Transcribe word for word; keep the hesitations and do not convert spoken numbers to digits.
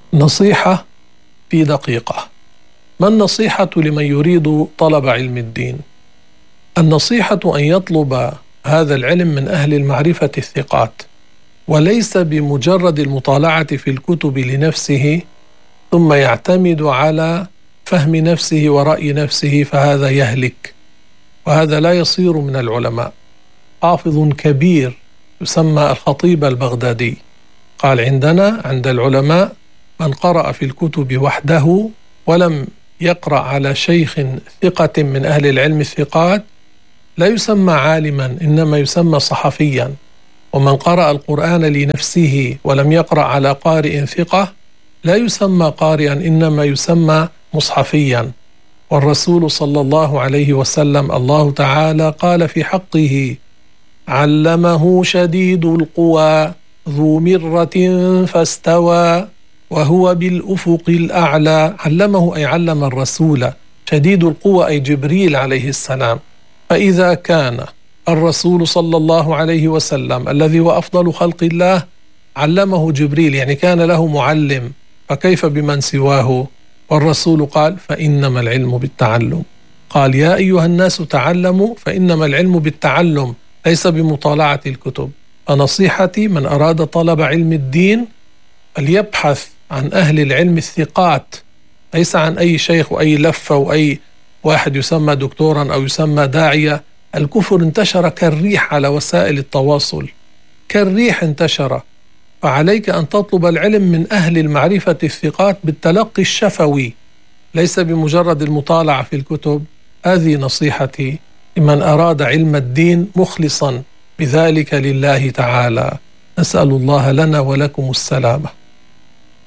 نصيحة في دقيقة. ما النصيحة لمن يريد طلب علم الدين؟ النصيحة أن يطلب هذا العلم من أهل المعرفة الثقات، وليس بمجرد المطالعة في الكتب لنفسه ثم يعتمد على فهم نفسه ورأي نفسه، فهذا يهلك، وهذا لا يصير من العلماء. حافظ كبير يسمى الخطيب البغدادي قال: عندنا عند العلماء من قرأ في الكتب وحده ولم يقرأ على شيخ ثقة من أهل العلم الثقات لا يسمى عالما، إنما يسمى صحفيا. ومن قرأ القرآن لنفسه ولم يقرأ على قارئ ثقة لا يسمى قارئا، إنما يسمى مصحفيا. والرسول صلى الله عليه وسلم الله تعالى قال في حقه: علمه شديد القوى ذو مرة فاستوى وهو بالأفق الأعلى. علمه أي علم الرسول، شديد القوى أي جبريل عليه السلام. فإذا كان الرسول صلى الله عليه وسلم الذي هو أفضل خلق الله علمه جبريل، يعني كان له معلم، فكيف بمن سواه؟ والرسول قال: فإنما العلم بالتعلم. قال: يا أيها الناس تعلموا فإنما العلم بالتعلم ليس بمطالعة الكتب. فنصيحتي: من أراد طلب علم الدين فليبحث عن أهل العلم الثقات، ليس عن أي شيخ وأي لفة وأي واحد يسمى دكتورا أو يسمى داعية. الكفر انتشر كالريح على وسائل التواصل، كالريح انتشر. فعليك أن تطلب العلم من أهل المعرفة الثقات بالتلقي الشفوي، ليس بمجرد المطالعة في الكتب. هذه نصيحتي لمن أراد علم الدين مخلصا بذلك لله تعالى. نسأل الله لنا ولكم السلامة.